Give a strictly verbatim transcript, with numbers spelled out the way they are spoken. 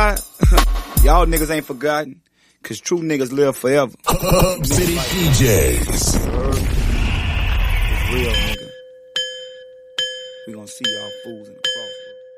why? Y'all niggas ain't forgotten. Cause true niggas live forever. Hub City D Js. It's real, nigga. We gonna see y'all fools in the crossroads.